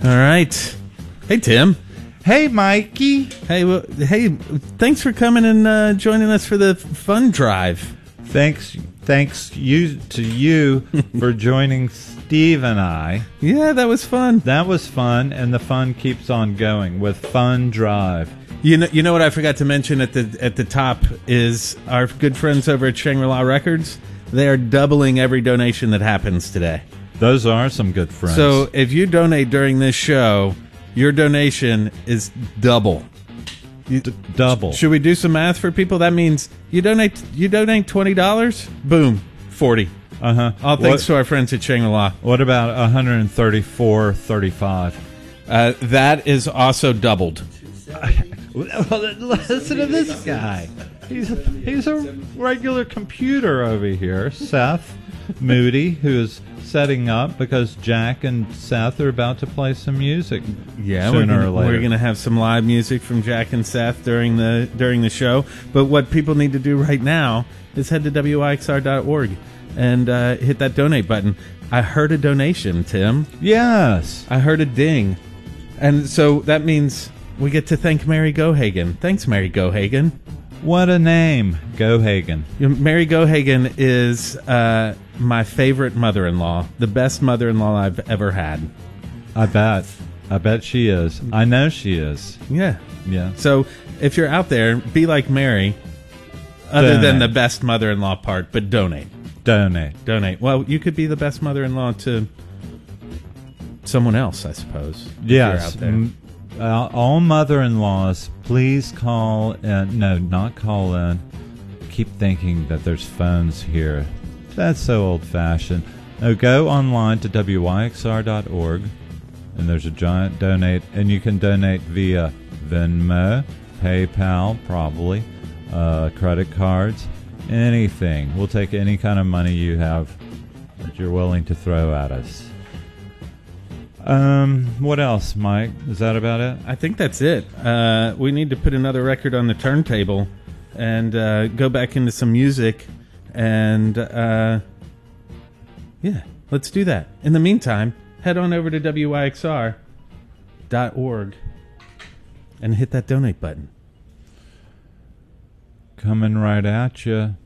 All right. Hey, Tim. Hey, Mikey. Hey, thanks for coming and joining us for the fun drive. Thanks to you for joining Steve and I. Yeah, that was fun. That was fun, and the fun keeps on going with Fun Drive. You know what I forgot to mention at the top is our good friends over at Shangri-La Records. They are doubling every donation that happens today. Those are some good friends. So if you donate during this show, your donation is double. Double. Should we do some math for people? That means you donate $20, boom, 40. All thanks to our friends at Shangri-La. What about $134.35? That is also doubled. Listen to this guy. He's a regular computer over here. Seth Moody, who is setting up because Jack and Seth are about to play some music. Yeah, sooner or later. We're gonna have some live music from Jack and Seth during the show. But what people need to do right now is head to WIXR.org and hit that donate button. I heard a donation, Tim. Yes, I heard a ding, and so that means we get to thank Mary Gohagen. Thanks, Mary Gohagen. What a name, Gohagen. Mary Gohagen is my favorite mother-in-law, the best mother-in-law I've ever had. I bet she is. I know she is. Yeah. Yeah. So if you're out there, be like Mary, other than the best mother-in-law part, but donate. Donate. Well, you could be the best mother-in-law to someone else, I suppose. Yes. If you're out there. All mother-in-laws, please call in. No, not call in. Keep thinking that there's phones here. That's so old-fashioned. No, go online to WYXR.org, and there's a giant donate, and you can donate via Venmo, PayPal, probably, credit cards, anything. We'll take any kind of money you have that you're willing to throw at us. What else, Mike? Is that about it? I think that's it. We need to put another record on the turntable and go back into some music. And, yeah, let's do that. In the meantime, head on over to WYXR.org and hit that donate button. Coming right at you.